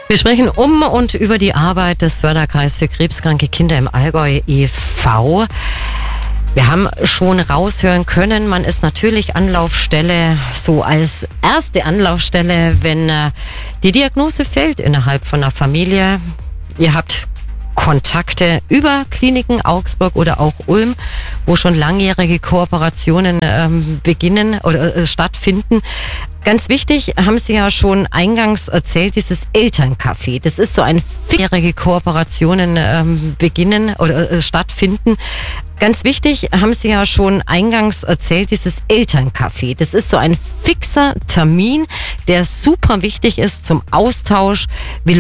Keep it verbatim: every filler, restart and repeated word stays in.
Wir sprechen um und über die Arbeit des Förderkreis für krebskranke Kinder im Allgäu e V Wir haben schon raushören können, man ist natürlich Anlaufstelle, so als erste Anlaufstelle, wenn äh, die Diagnose fällt innerhalb von einer Familie. Ihr habt Kontakte über Kliniken Augsburg oder auch Ulm, wo schon langjährige Kooperationen ähm, beginnen oder äh, stattfinden. Ganz wichtig, haben Sie ja schon eingangs erzählt, dieses Elterncafé. Das ist so ein vierjährige Kooperationen ähm, beginnen oder äh, stattfinden. Ganz wichtig, haben Sie ja schon eingangs erzählt, dieses Elterncafé. Das ist so ein fixer Termin, der super wichtig ist zum Austausch. Wie